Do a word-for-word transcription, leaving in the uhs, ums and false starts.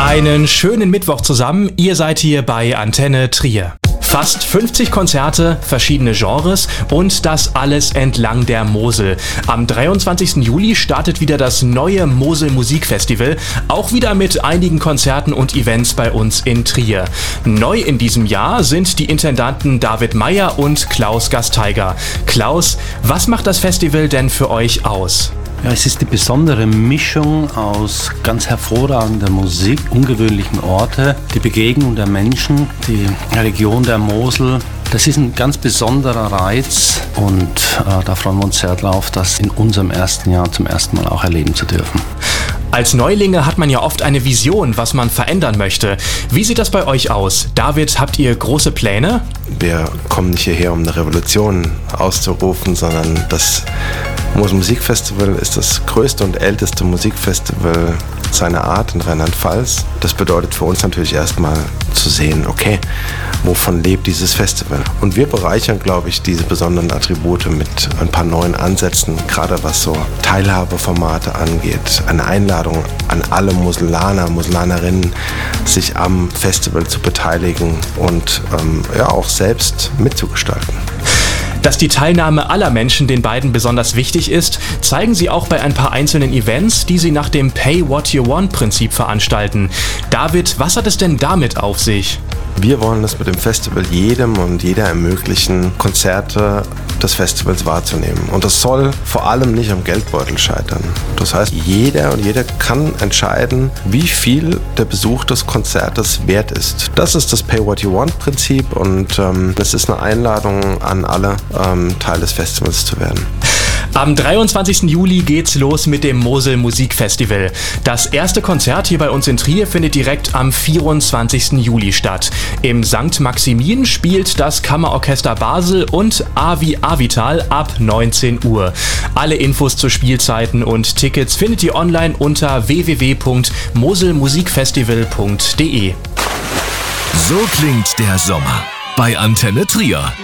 Einen schönen Mittwoch zusammen, ihr seid hier bei Antenne Trier. Fast fünfzig Konzerte, verschiedene Genres und das alles entlang der Mosel. Am dreiundzwanzigsten Juli startet wieder das neue Mosel Musikfestival, auch wieder mit einigen Konzerten und Events bei uns in Trier. Neu in diesem Jahr sind die Intendanten David Meyer und Klaus Gasteiger. Klaus, was macht das Festival denn für euch aus? Ja, es ist die besondere Mischung aus ganz hervorragender Musik, ungewöhnlichen Orte, die Begegnung der Menschen, die Region der Mosel. Das ist ein ganz besonderer Reiz und äh, da freuen wir uns sehr drauf, das in unserem ersten Jahr zum ersten Mal auch erleben zu dürfen. Als Neulinge hat man ja oft eine Vision, was man verändern möchte. Wie sieht das bei euch aus? David, habt ihr große Pläne? Wir kommen nicht hierher, um eine Revolution auszurufen, sondern das Mosel Musikfestival ist das größte und älteste Musikfestival seiner Art in Rheinland-Pfalz. Das bedeutet für uns natürlich erstmal zu sehen, okay, wovon lebt dieses Festival? Und wir bereichern, glaube ich, diese besonderen Attribute mit ein paar neuen Ansätzen, gerade was so Teilhabeformate angeht. Eine Einladung an alle Moselaner, Moselanerinnen, sich am Festival zu beteiligen und ähm, ja auch selbst mitzugestalten. Dass die Teilnahme aller Menschen den beiden besonders wichtig ist, zeigen sie auch bei ein paar einzelnen Events, die sie nach dem Pay-What-You-Want-Prinzip veranstalten. David, was hat es denn damit auf sich? Wir wollen es mit dem Festival jedem und jeder ermöglichen, Konzerte des Festivals wahrzunehmen. Und das soll vor allem nicht am Geldbeutel scheitern. Das heißt, jeder und jeder kann entscheiden, wie viel der Besuch des Konzertes wert ist. Das ist das Pay-What-You-Want-Prinzip und ähm, es ist eine Einladung an alle, ähm, Teil des Festivals zu werden. Am dreiundzwanzigsten Juli geht's los mit dem Mosel Musikfestival. Das erste Konzert hier bei uns in Trier findet direkt am vierundzwanzigsten Juli statt. Im Sankt Maximin spielt das Kammerorchester Basel und A wie Avital ab neunzehn Uhr. Alle Infos zu Spielzeiten und Tickets findet ihr online unter w w w punkt moselmusikfestival punkt d e. So klingt der Sommer bei Antenne Trier.